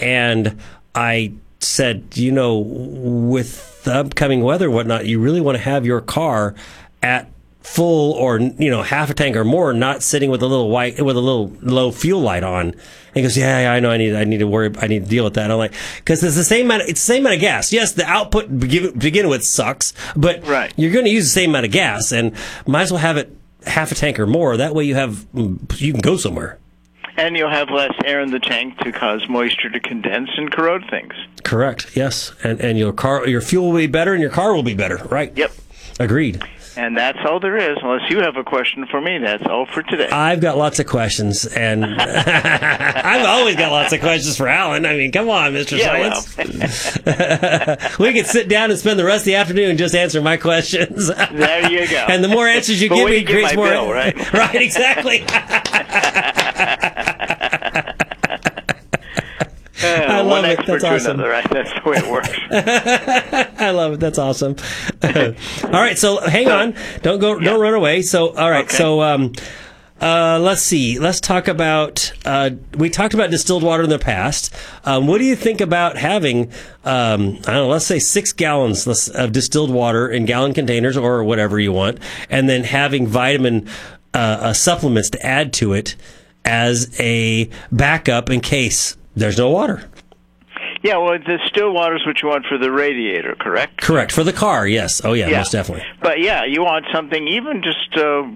And I said, with the upcoming weather and whatnot, you really want to have your car at full or, half a tank or more, not sitting with a little low fuel light on. And he goes, yeah, I know. I need to deal with that. And I'm like, because it's the same amount of gas. Yes, the output begin with sucks, but you're going to use the same amount of gas, and might as well have it half a tank or more. That way you can go somewhere. And you'll have less air in the tank to cause moisture to condense and corrode things. Correct. Yes, and your fuel will be better, and your car will be better. Right. Yep. Agreed. And that's all there is. Unless you have a question for me, that's all for today. I've got lots of questions, and I've always got lots of questions for Alan. I mean, come on, Mr. Science. Well. We could sit down and spend the rest of the afternoon just answering my questions. There you go. And the more answers you give me, creates more. Bill, right? Right, exactly. I love it. That's awesome. Another, right? That's the way it works. I love it. That's awesome. All right, so hang on. Don't run away. So, all right. Okay. So, let's see. Let's talk about. We talked about distilled water in the past. What do you think about having? I don't know. Let's say 6 gallons of distilled water in gallon containers or whatever you want, and then having vitamin supplements to add to it as a backup in case there's no water. Yeah, well, the still water is what you want for the radiator, correct? Correct. For the car, yes. Oh, yeah, most definitely. But, yeah, you want something, even just, a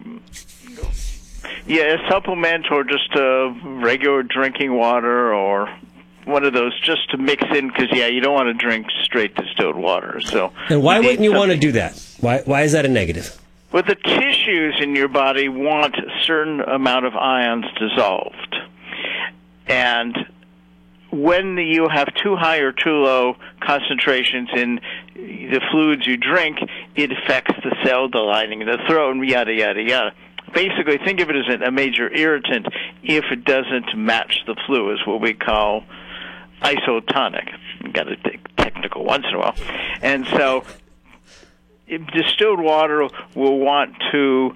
supplement or just regular drinking water or one of those just to mix in, because, you don't want to drink straight distilled water. So, and why wouldn't you want to do that? Why is that a negative? Well, the tissues in your body want a certain amount of ions dissolved. And when you have too high or too low concentrations in the fluids you drink, it affects the cell, the lining of the throat, and yada, yada, yada. Basically, think of it as a major irritant if it doesn't match the fluid, what we call isotonic. You've got to take technical once in a while. And so distilled water will want to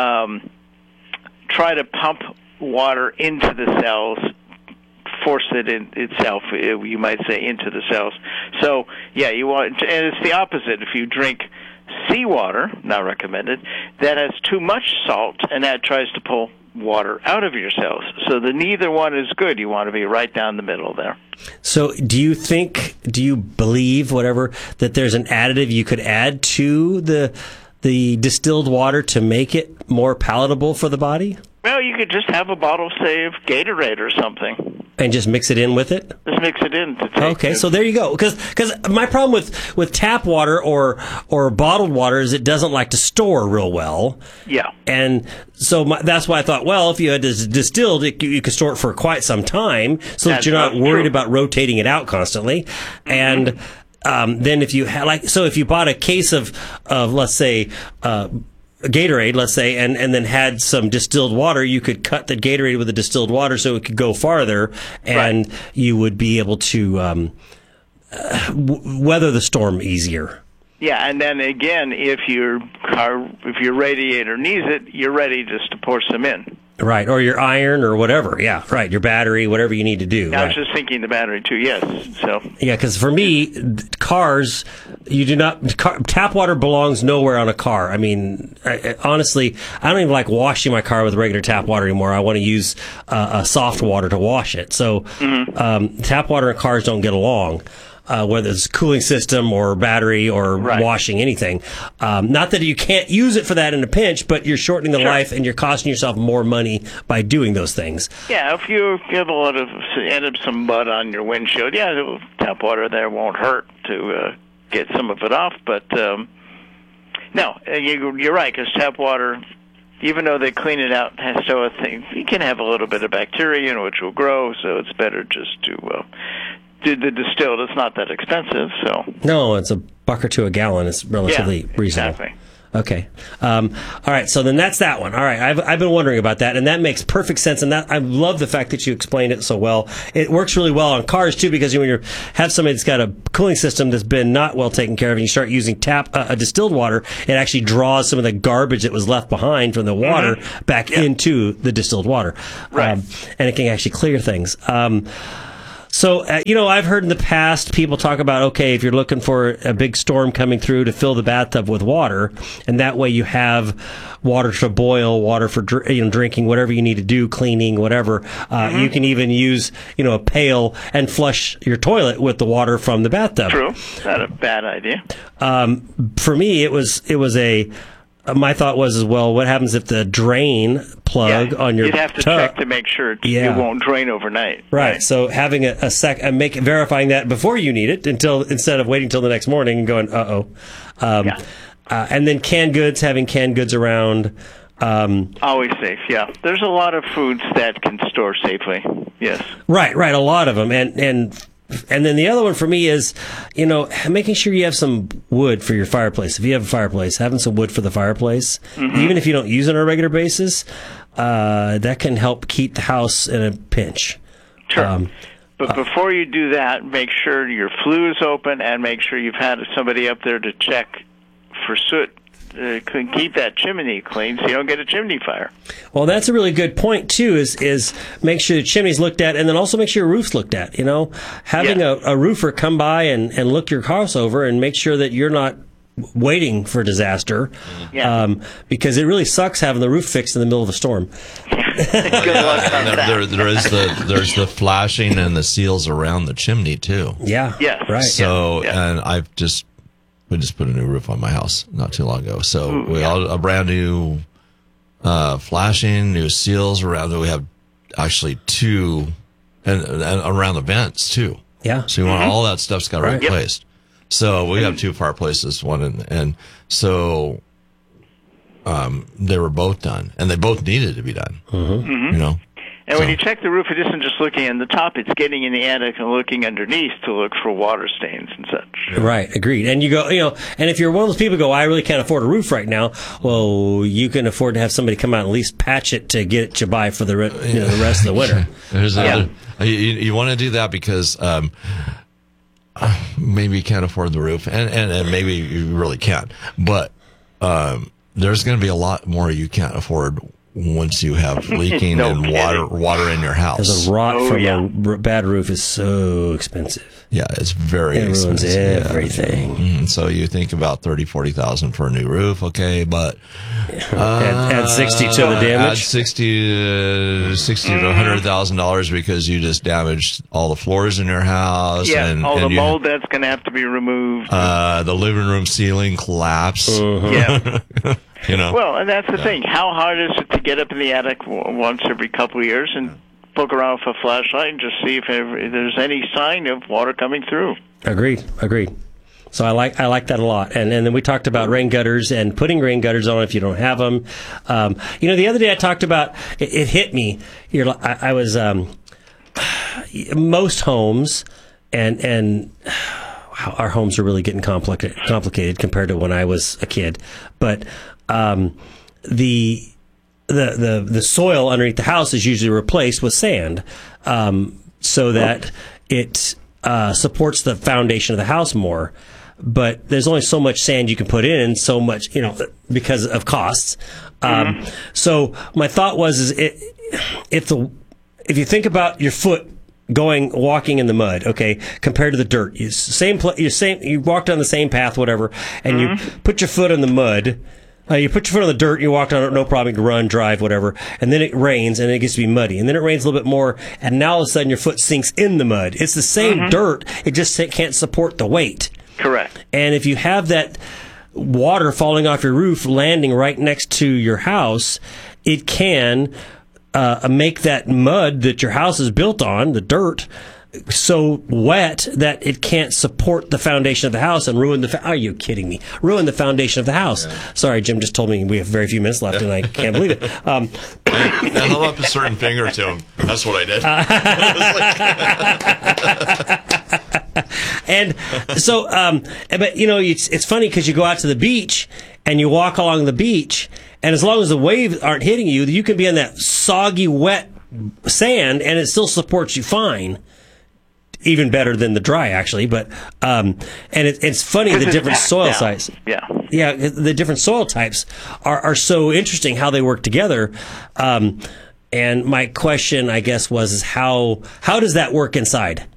try to pump water into the cells, force it in itself, you might say, into the cells. So, you want, and it's the opposite. If you drink seawater, not recommended, that has too much salt, and that tries to pull water out of your cells. So neither one is good. You want to be right down the middle there. So do you believe, that there's an additive you could add to the distilled water to make it more palatable for the body? Well, you could just have a bottle, say, of Gatorade or something. And just mix it in with it? Just mix it in. Okay, so there you go. Because my problem with tap water or bottled water is it doesn't like to store real well. Yeah. And so that's why I thought, well, if you had this distilled, you could store it for quite some time so that you're not worried about rotating it out constantly. And then if you if you bought a case of let's say, Gatorade, let's say, and then had some distilled water, you could cut the Gatorade with the distilled water so it could go farther, and you would be able to weather the storm easier. Yeah, and then again, if your radiator needs it, you're ready just to pour some in. Right, or your iron or whatever. Yeah, right, your battery, whatever you need to do. I was just thinking the battery too. Yes. So. Yeah, because for me, cars, tap water belongs nowhere on a car. I mean, honestly, I don't even like washing my car with regular tap water anymore. I want to use a soft water to wash it. So tap water and cars don't get along. Whether it's cooling system or battery or washing anything. Not that you can't use it for that in a pinch, but you're shortening the life and you're costing yourself more money by doing those things. Yeah, if you get end up some mud on your windshield, tap water there won't hurt to get some of it off. But no, you're right, because tap water, even though they clean it out, has still a thing. You can have a little bit of bacteria in which will grow, so it's better just to do the distilled. It's not that expensive, so. No, it's $1 or $2 a gallon. It's relatively reasonable. Exactly. Okay. All right. So then that's that one. All right. I've been wondering about that, and that makes perfect sense. And that I love the fact that you explained it so well. It works really well on cars too, because when you have somebody that's got a cooling system that's been not well taken care of, and you start using distilled water, it actually draws some of the garbage that was left behind from the water back into the distilled water, right? And it can actually clear things. So, I've heard in the past people talk about, okay, if you're looking for a big storm coming through, to fill the bathtub with water, and that way you have water to boil, water for drinking, whatever you need to do, cleaning, whatever. You can even use, a pail and flush your toilet with the water from the bathtub. True. Not a bad idea. For me, my thought was as well, what happens if the drain plug on your You'd have to tub, check to make sure it won't drain overnight. Right. So having verifying that before you need it instead of waiting till the next morning and going, and then having canned goods around. Always safe, yeah. There's a lot of foods that can store safely, yes. Right, a lot of them. And then the other one for me is, making sure you have some wood for your fireplace. If you have a fireplace, having some wood for the fireplace, even if you don't use it on a regular basis, that can help keep the house in a pinch. Sure. But before you do that, make sure your flue is open and make sure you've had somebody up there to check for soot. Keep that chimney clean so you don't get a chimney fire. Well, that's a really good point too. Is make sure the chimney's looked at, and then also make sure your roof's looked at. Having a roofer come by and look your house over and make sure that you're not waiting for disaster. Yeah. Because it really sucks having the roof fixed in the middle of a storm. Good luck on that. There's the flashing and the seals around the chimney too. Yeah. Yes. Right. So and we just put a new roof on my house not too long ago. So we got a brand new flashing, new seals around. We have actually two, and around the vents too. Yeah. So you want all that stuff's got replaced. Yep. So we have two fireplaces, and so they were both done, and they both needed to be done. And when you check the roof, it isn't just looking in the top; it's getting in the attic and looking underneath to look for water stains and such. Right, agreed. And you go, and if you're one of those people who go, I really can't afford a roof right now. Well, you can afford to have somebody come out and at least patch it to get it you by for the rest of the winter. You want to do that because maybe you can't afford the roof, and maybe you really can't. But there's going to be a lot more you can't afford once you have leaking and water in your house. Because a rot from a bad roof is so expensive. Yeah, it's very expensive. It ruins everything. So you think about $30,000-$40,000 for a new roof, okay, but add 60 to the damage. Add 60 to $100,000 because you just damaged all the floors in your house. Yeah, and the mold that's going to have to be removed. The living room ceiling collapse. Yeah. Well, and that's the thing. How hard is it to get up in the attic once every couple of years and poke around with a flashlight and just see if there's any sign of water coming through? Agreed. So I like that a lot. And then we talked about rain gutters and putting rain gutters on if you don't have them. The other day I talked about it hit me. I was most homes and our homes are really getting complicated compared to when I was a kid, but the soil underneath the house is usually replaced with sand, so that it supports the foundation of the house more. But there's only so much sand you can put in, so much, because of costs. So my thought was, if you think about your foot walking in the mud, okay, compared to the dirt, you walked on the same path, whatever, and you put your foot in the mud. You put your foot on the dirt, you walked on it, no problem, you can run, drive, whatever. And then it rains, and it gets to be muddy. And then it rains a little bit more, and now all of a sudden your foot sinks in the mud. It's the same dirt, it just can't support the weight. Correct. And if you have that water falling off your roof, landing right next to your house, it can make that mud that your house is built on, the dirt, so wet that it can't support the foundation of the house and ruin are you kidding me? Ruin the foundation of the house. Yeah. Sorry, Jim just told me we have very few minutes left, and I can't believe it. I held up a certain finger to him. That's what I did. And so, but it's funny because you go out to the beach and you walk along the beach, and as long as the waves aren't hitting you, you can be on that soggy, wet sand, and it still supports you fine. Even better than the dry, actually. But and it's funny the different soil types. Yeah, the different soil types are so interesting how they work together. And my question, I guess, is how does that work inside?